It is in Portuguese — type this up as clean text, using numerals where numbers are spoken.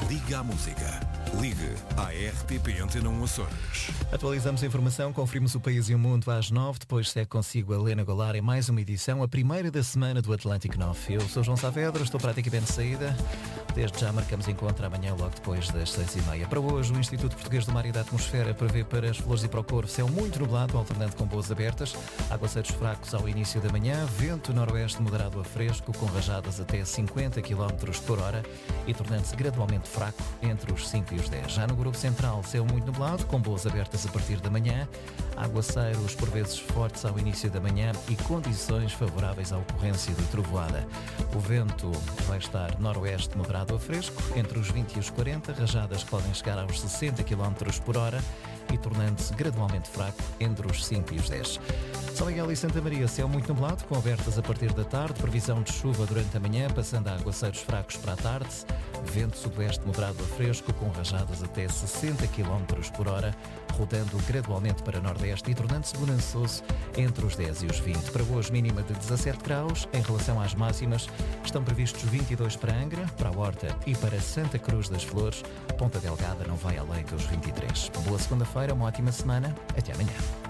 Liga à música. Ligue à RTP Antena 1 Açores. Atualizamos a informação, conferimos o país e o mundo às 9. Depois segue consigo a Helena Golar em mais uma edição, a primeira da semana do Atlântico 9. Eu sou João Saavedra, estou praticamente de saída. Desde já marcamos encontro amanhã logo depois das 6h30. Para hoje, o Instituto Português do Mar e da Atmosfera prevê para as Flores e para o Corvo céu muito nublado, alternando com boas abertas, aguaceiros fracos ao início da manhã, vento noroeste moderado a fresco, com rajadas até 50 km por hora e tornando-se gradualmente fraco entre os 5 e os 10. Já no Grupo Central, céu muito nublado, com boas abertas a partir da manhã, aguaceiros por vezes fortes ao início da manhã e condições favoráveis à ocorrência de trovoada. O vento vai estar noroeste moderado a fresco, entre os 20 e os 40, rajadas que podem chegar aos 60 km por hora e tornando-se gradualmente fraco entre os 5 e os 10. São Miguel e Santa Maria, céu muito nublado, com abertas a partir da tarde, previsão de chuva durante a manhã, passando a aguaceiros fracos para a tarde, vento sudoeste moderado a fresco, com rajadas até 60 km por hora, rodando gradualmente para nordeste e tornando-se bonançoso entre os 10 e os 20. Para hoje, mínima de 17 graus. Em relação às máximas, estão previstos 22 para Angra, para a Horta e para Santa Cruz das Flores. Ponta Delgada não vai além dos 23. Boa segunda-feira, uma ótima semana. Até amanhã.